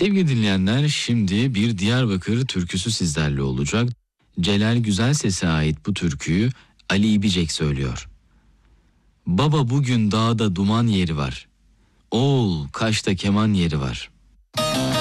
Sevgili dinleyenler, şimdi bir Diyarbakır türküsü sizlerle olacak. Celal Güzelses'e ait bu türküyü Ali İbicek söylüyor. Baba bugün dağda duman yeri var. Oğul Kaş'ta keman yeri var.